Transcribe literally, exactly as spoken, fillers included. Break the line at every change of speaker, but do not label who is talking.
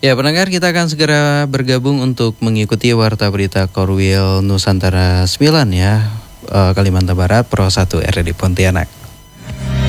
Ya, pendengar, kita akan segera bergabung untuk mengikuti Warta Berita Korwil Nusantara sembilan ya, eh, Kalimantan Barat, Pro satu R D Pontianak.